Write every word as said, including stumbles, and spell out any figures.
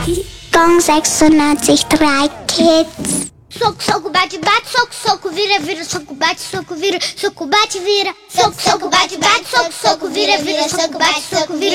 Gong sechsundneunzig Komma drei Kids. Soco, soco, bate, bate, soco, soco, vira, vira, soco, bate, soco, vira, soco, bate, vira, soco, soco, bate, bate, soco, soco, vira, vira, soco, bate, soco, vira.